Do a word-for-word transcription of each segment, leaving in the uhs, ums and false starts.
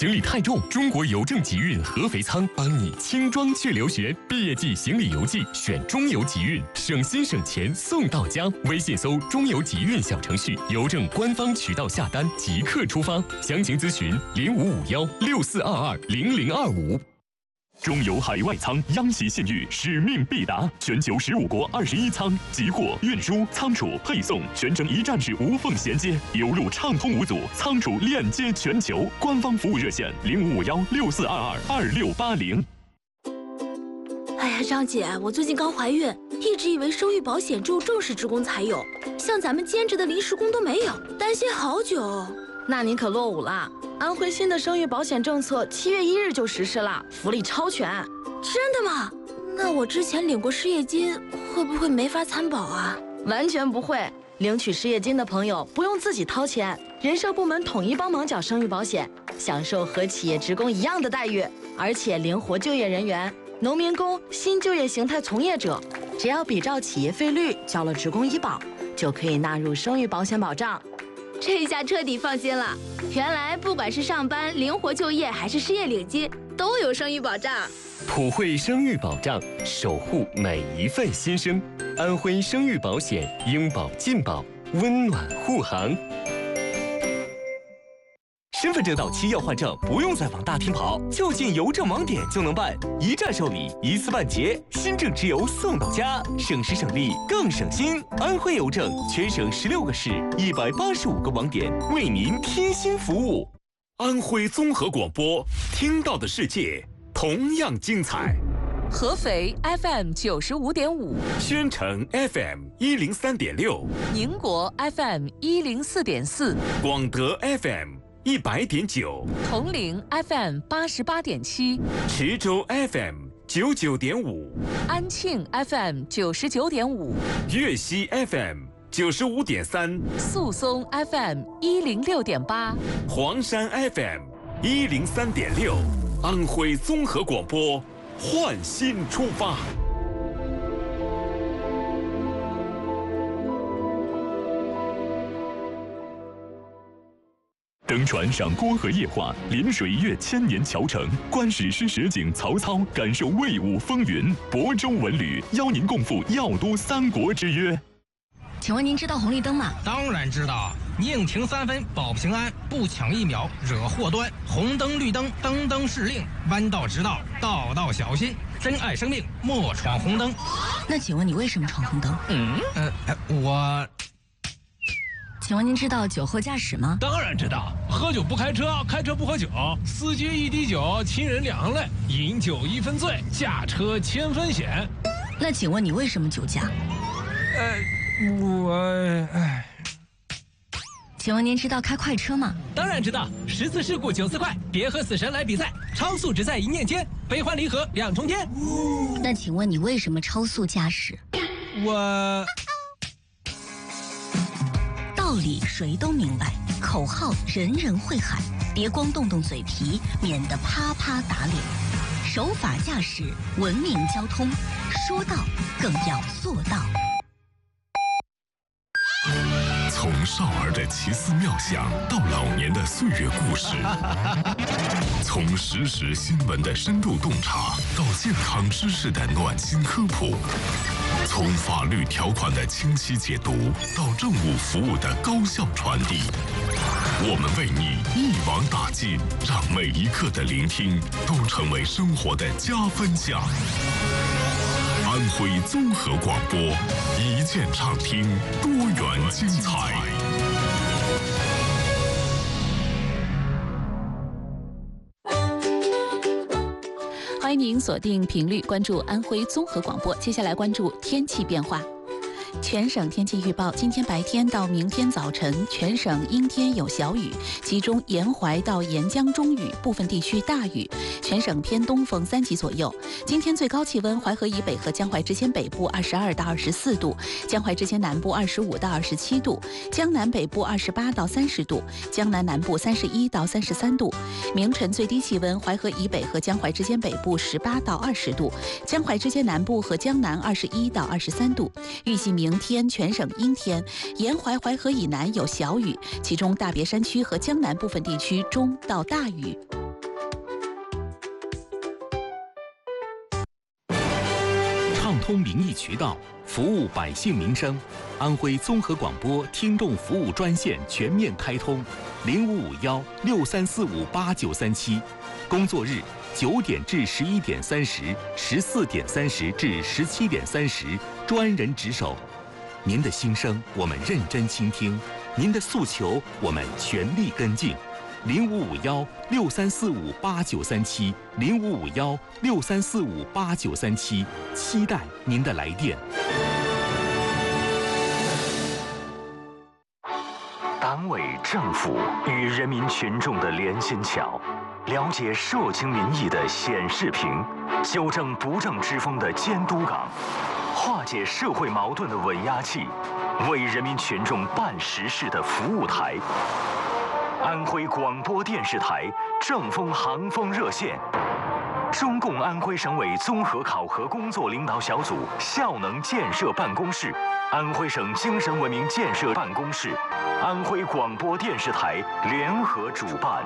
行李太重，中国邮政集运合肥仓帮你轻装去留学。毕业季行李邮寄选中邮集运，省心省钱送到家。微信搜中邮集运小程序，邮政官方渠道下单即刻出发。详情咨询零五五幺六四二二零零二五。中邮海外仓央企信誉，使命必达，全球十五国二十一仓，集货、运输、仓储、配送全程一站式无缝衔接，邮路畅通无阻，仓储链接全球。官方服务热线零五五幺六四二二二六八零。 哎呀，张姐，我最近刚怀孕，一直以为生育保险只有正式职工才有，像咱们兼职的临时工都没有，担心好久。 那您可落伍了。安徽新的生育保险政策七月一日就实施了，福利超全。 真的吗？那我之前领过失业金，会不会没法参保啊？ 完全不会，领取失业金的朋友不用自己掏钱，人社部门统一帮忙缴生育保险，享受和企业职工一样的待遇，而且灵活就业人员、农民工、新就业形态从业者，只要比照企业费率交了职工医保，就可以纳入生育保险保障。 这下彻底放心了，原来不管是上班、灵活就业还是失业领金，都有生育保障。 普惠生育保障，守护每一份新生。安徽生育保险，应保尽保，温暖护航。 身份证到期要换证，不用再往大厅跑，就近邮政网点就能办，一站受理，一次办结，新政直邮送到家，省时省力更省心。安徽邮政全省十六个市，一百八十五个网点，为您贴心服务。 安徽综合广播，听到的世界同样精彩。 合肥 F M 九十五点五， 宣城 F M 一零三点六， 宁国 F M 一零四点四， 广德 F M一百点九， 铜陵 F M 八十八点七， 池州 F M 九九点五， 安庆 F M 九十九点五， 粤西 F M 九十五点三， 宿松 F M 一零六点八， 黄山 F M 一零三点六，安徽综合广播，焕新出发。 登船赏郭河夜话，临水阅千年桥城，观史诗实景曹操，感受魏武风云。亳州文旅邀您共赴药都三国之约。 请问您知道红绿灯吗？ 当然知道，宁停三分保平安，不抢一秒惹祸端。红灯绿灯灯灯是令，弯道直道道道小心。珍爱生命，莫闯红灯。 那请问你为什么闯红灯？ 嗯呃我。 请问您知道酒后驾驶吗？ 当然知道，喝酒不开车，开车不喝酒，司机一滴酒，亲人两行泪，饮酒一分醉，驾车千分险。 那请问你为什么酒驾？ 呃，我唉。 请问您知道开快车吗？ 当然知道，十次事故九次快，别和死神来比赛，超速只在一念间，悲欢离合两重天。 那请问你为什么超速驾驶？ 我。 道理谁都明白，口号人人会喊，别光动动嘴皮，免得啪啪打脸。守法驾驶，文明交通，说到更要做到。 从少儿的奇思妙想到老年的岁月故事，从实时新闻的深度洞察到健康知识的暖心科普，从法律条款的清晰解读到政务服务的高效传递，我们为你一网打尽，让每一刻的聆听都成为生活的加分项。安徽综合广播，一键畅听，多元精彩。 欢迎您锁定频率，关注安徽综合广播。接下来关注天气变化。全省天气预报：今天白天到明天早晨，全省阴天有小雨，其中沿淮到沿江中雨，部分地区大雨，全省偏东风三级左右。今天最高气温，淮河以北和江淮之间北部二十二到二十四度，江淮之间南部二十五到二十七度，江南北部二十八到三十度，江南南部三十一到三十三度。明晨最低气温，淮河以北和江淮之间北部十八到二十度，江淮之间南部和江南二十一到二十三度。预计明天全省阴天，沿淮淮河以南有小雨，其中大别山区和江南部分地区中到大雨。 通民意渠道，服务百姓民生。安徽综合广播听众服务专线全面开通，零五五幺六三四五八九三七，工作日九点至十一点三十，十四点三十至十七点三十，专人值守。您的心声我们认真倾听，您的诉求我们全力跟进。零五五幺六三四五八九三七，零五五幺六三四五八九三七，期待您的来电。 党委政府与人民群众的连心桥，了解社情民意的显示屏，纠正不正之风的监督岗，化解社会矛盾的稳压器，为人民群众办实事的服务台。安徽广播电视台正风航风热线，中共安徽省委综合考核工作领导小组效能建设办公室，安徽省精神文明建设办公室，安徽广播电视台联合主办。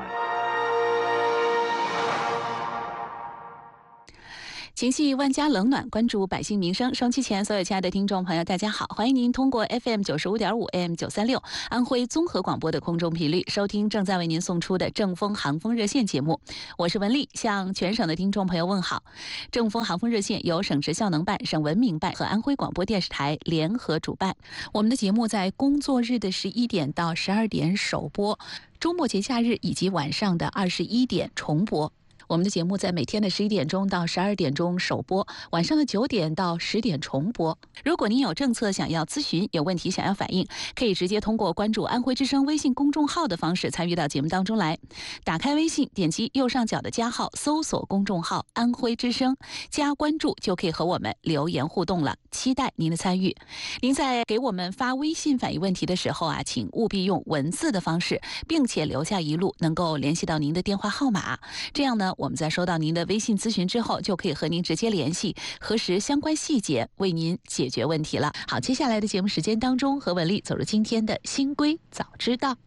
情系万家冷暖，关注百姓民生。收机前，所有亲爱的听众朋友，大家好，欢迎您通过 F M 九十五点五 A M 九三六安徽综合广播的空中频率收听正在为您送出的正风航风热线节目。我是文丽，向全省的听众朋友问好。正风航风热线由省直效能办、省文明办和安徽广播电视台联合主办。我们的节目在工作日的十一点到十二点首播，周末节假日以及晚上的二十一点重播。我们的节目在每天的十一点钟到十二点钟首播，晚上的九点到十点重播。如果您有政策想要咨询，有问题想要反映，可以直接通过关注安徽之声微信公众号的方式参与到节目当中来。打开微信，点击右上角的加号，搜索公众号安徽之声，加关注就可以和我们留言互动了，期待您的参与。您在给我们发微信反映问题的时候啊，请务必用文字的方式，并且留下一路能够联系到您的电话号码，这样呢我们在收到您的微信咨询之后，就可以和您直接联系，核实相关细节，为您解决问题了。好，接下来的节目时间当中，和文丽走入今天的新规早知道。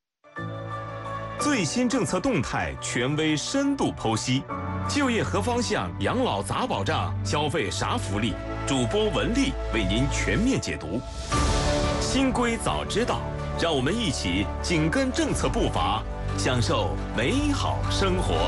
最新政策动态，权威深度剖析，就业何方向，养老咋保障，消费啥福利？主播文丽为您全面解读。新规早知道，让我们一起紧跟政策步伐，享受美好生活。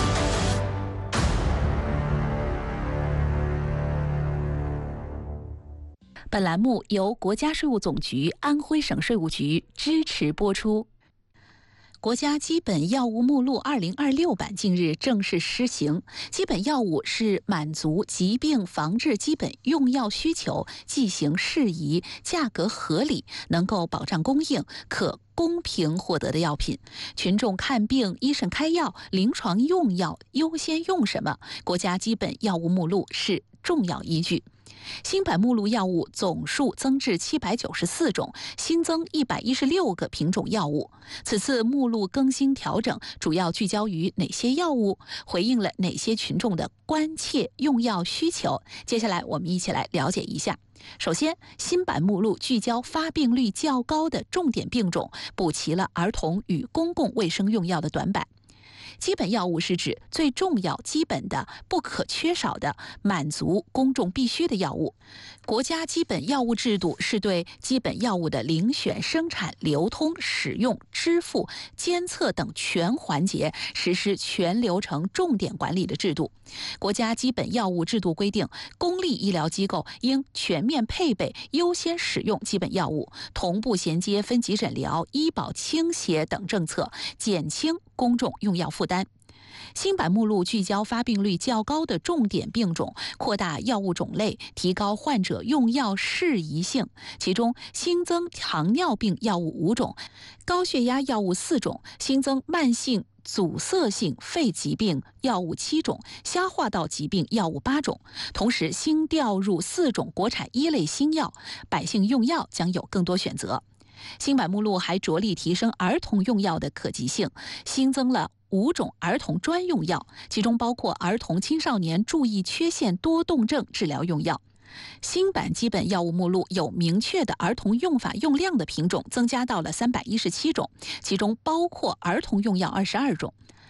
本栏目由国家税务总局安徽省税务局支持播出。国家基本药物目录二零二六版近日正式施行。基本药物是满足疾病防治基本用药需求、剂型适宜、价格合理、能够保障供应、可公平获得的药品。群众看病，医生开药，临床用药优先用什么？国家基本药物目录是重要依据。新版目录药物总数增至七百九十四种，新增一百一十六个品种药物。此次目录更新调整主要聚焦于哪些药物，回应了哪些群众的关切用药需求？接下来我们一起来了解一下。首先，新版目录聚焦发病率较高的重点病种，补齐了儿童与公共卫生用药的短板。基本药物是指最重要、基本的、不可缺少的、满足公众必须的药物。国家基本药物制度是对基本药物的遴选、生产、流通、使用、支付、监测等全环节实施全流程重点管理的制度。国家基本药物制度规定，公立医疗机构应全面配备、优先使用基本药物，同步衔接分级诊疗、医保倾斜等政策，减轻公众用药负担。新版目录聚焦发病率较高的重点病种，扩大药物种类，提高患者用药适宜性。其中新增糖尿病药物五种，高血压药物四种，新增慢性阻塞性肺疾病药物七种，消化道疾病药物八种。同时新调入四种国产一类新药，百姓用药将有更多选择。新版目录还着力提升儿童用药的可及性，新增了五种儿童专用药，其中包括儿童青少年注意缺陷多动症治疗用药。新版基本药物目录有明确的儿童用法用量的品种增加到了三百一十七种，其中包括儿童用药二十二种。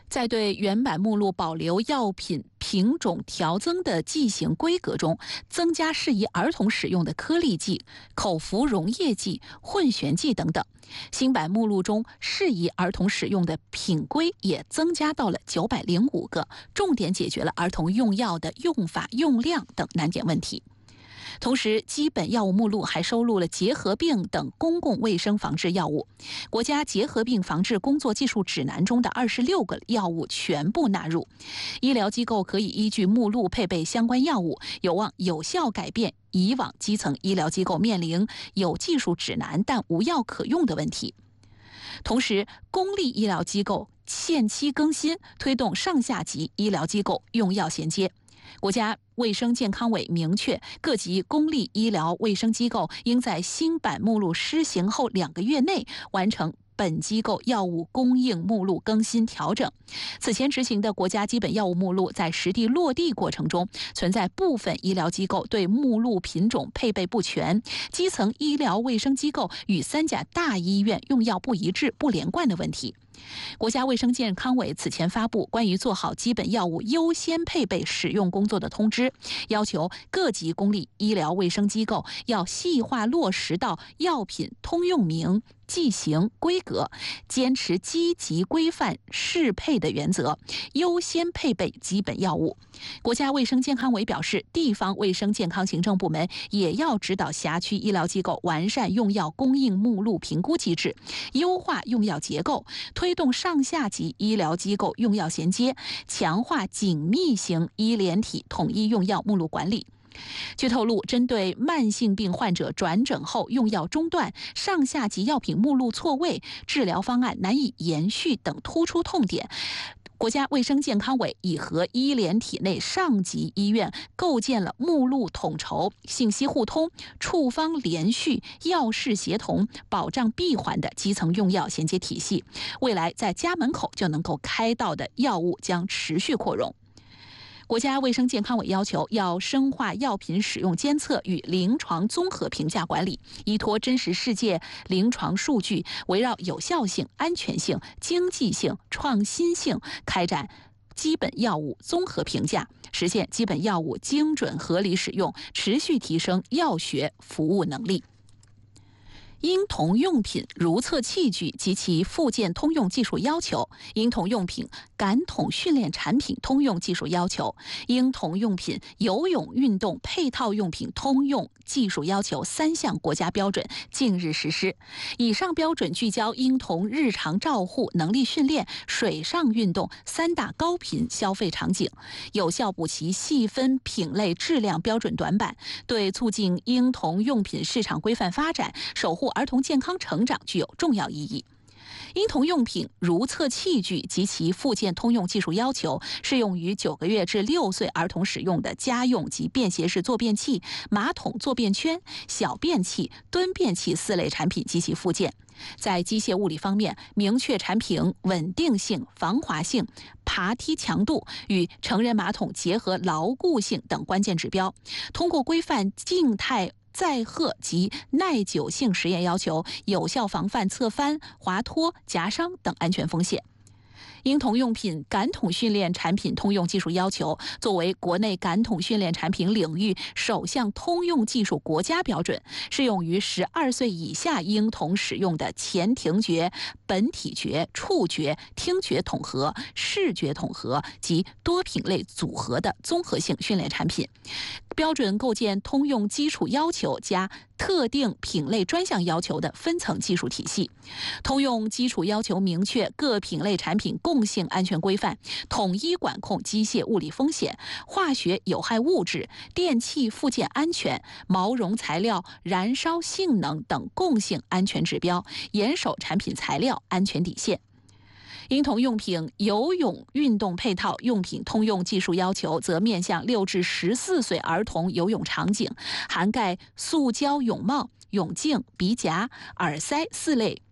在对原版目录保留药品品种调增的剂型规格中，增加适宜儿童使用的颗粒剂、口服溶液剂、混悬剂等等。新版目录中适宜儿童使用的品规也增加到了九百零五个，重点解决了儿童用药的用法、用量等难点问题。同时，基本药物目录还收录了结核病等公共卫生防治药物。国家结核病防治工作技术指南中的二十六个药物全部纳入。医疗机构可以依据目录配备相关药物，有望有效改变以往基层医疗机构面临有技术指南但无药可用的问题。同时，公立医疗机构限期更新，推动上下级医疗机构用药衔接。国家卫生健康委明确，各级公立医疗卫生机构应在新版目录施行后两个月内完成本机构药物供应目录更新调整。此前执行的国家基本药物目录在实地落地过程中，存在部分医疗机构对目录品种配备不全，基层医疗卫生机构与三甲大医院用药不一致、不连贯的问题。国家卫生健康委此前发布关于做好基本药物优先配备使用工作的通知，要求各级公立医疗卫生机构要细化落实到药品通用名、剂型、规格，坚持积极规范适配的原则，优先配备基本药物。国家卫生健康委表示，地方卫生健康行政部门也要指导辖区医疗机构完善用药供应目录评估机制，优化用药结构，推动上下级医疗机构用药衔接，强化紧密型医联体统一用药目录管理。据透露，针对慢性病患者转诊后用药中断、上下级药品目录错位、治疗方案难以延续等突出痛点，国家卫生健康委已和医联体内上级医院构建了目录统筹、信息互通、处方连续、药事协同、保障闭环的基层用药衔接体系。未来在家门口就能够开到的药物将持续扩容。国家卫生健康委要求，要深化药品使用监测与临床综合评价管理，依托真实世界临床数据，围绕有效性、安全性、经济性、创新性，开展基本药物综合评价，实现基本药物精准合理使用，持续提升药学服务能力。婴童用品如厕器具及其附件通用技术要求、婴童用品感统训练产品通用技术要求、婴童用品游泳运动配套用品通用技术要求三项国家标准近日实施。以上标准聚焦婴童日常照护、能力训练、水上运动三大高频消费场景，有效补齐细分品类质量标准短板，对促进婴童用品市场规范发展、守护儿童健康成长具有重要意义。婴童用品如厕器具及其附件通用技术要求适用于九个月至六岁儿童使用的家用及便携式坐便器、马桶坐便圈、小便器、蹲便器四类产品及其附件。在机械物理方面，明确产品稳定性、防滑性、爬梯强度与成人马桶结合牢固性等关键指标，通过规范静态载荷及耐久性实验要求，有效防范侧翻、滑脱、夹伤等安全风险。婴童用品感统训练产品通用技术要求作为国内感统训练产品领域首项通用技术国家标准，适用于十二岁以下婴童使用的前庭觉、本体觉、触觉、听觉统合、视觉统合及多品类组合的综合性训练产品。标准构建通用基础要求加特定品类专项要求的分层技术体系。通用基础要求明确各品类产品共性安全规范，统一管控机械物理风险、化学有害物质、电器附件安全、毛绒材料燃烧性能等共性安全指标，严守产品材料安全底线。婴童用品游泳运动配套用品通用技术要求则面向六至十四岁儿童游泳场景，涵盖塑胶泳帽、泳镜、鼻夹、耳塞四类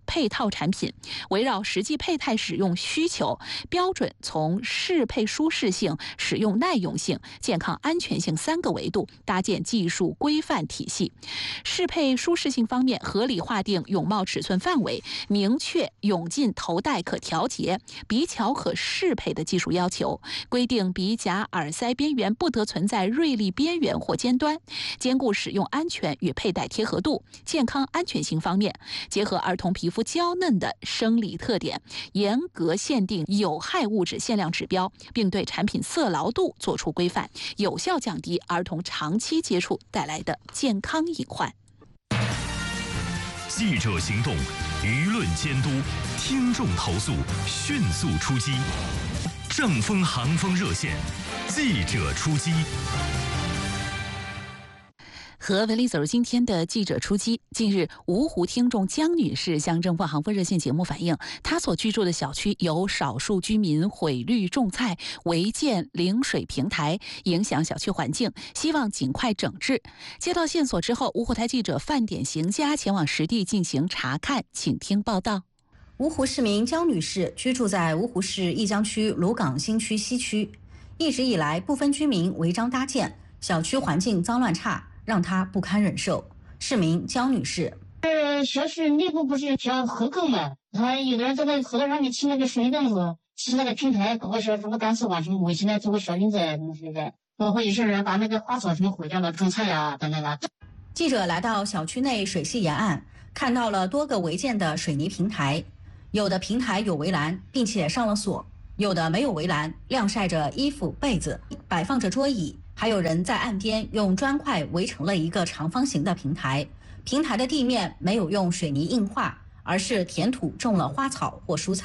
配套产品，围绕实际配态使用需求，标准从适配舒适性、使用耐用性、健康安全性三个维度搭建技术规范体系。适配舒适性方面，合理划定泳帽尺寸范围，明确泳镜头带可调节、鼻桥可适配的技术要求，规定鼻夹、耳塞边缘不得存在锐利边缘或尖端，兼顾使用安全与佩戴贴合度。健康安全性方面，结合儿童皮肤娇嫩的生理特点，严格限定有害物质限量指标，并对产品色牢度作出规范，有效降低儿童长期接触带来的健康隐患。 记者行动，舆论监督，听众投诉，迅速出击。正风航风热线，记者出击。 和文丽走入今天的记者出击。近日，芜湖听众江女士向正风航风热线节目反映，她所居住的小区有少数居民毁绿种菜、违建临水平台，影响小区环境，希望尽快整治。接到线索之后，芜湖台记者范点行家前往实地进行查看，请听报道。 芜湖市民江女士居住在芜湖市义江区鲁岗新区西区，一直以来部分居民违章搭建，小区环境脏乱差，让她不堪忍受。市民江女士： 呃，小区内部不是叫河沟嘛？他有的人在那河道上面砌那个水凳子，砌那个平台，搞个小什么干湿瓦什么，围起来做个小林子什么之类的。包括有些人把那个花草什么毁掉了，种菜呀等等的。 记者来到小区内水系沿岸，看到了多个违建的水泥平台，有的平台有围栏，并且上了锁；有的没有围栏，晾晒着衣服、被子，摆放着桌椅。还有人在岸边用砖块围成了一个长方形的平台，平台的地面没有用水泥硬化，而是填土种了花草或蔬菜。